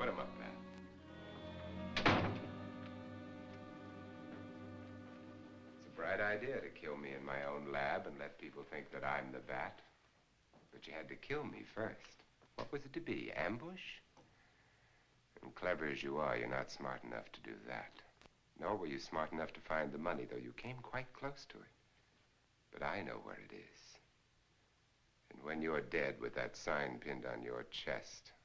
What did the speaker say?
Put him up there. It's a bright idea to kill me in my own lab and let people think that I'm the bat. But you had to kill me first. What was it to be, ambush? And clever as you are, you're not smart enough to do that. Nor were you smart enough to find the money, though you came quite close to it. But I know where it is. And when you're dead with that sign pinned on your chest,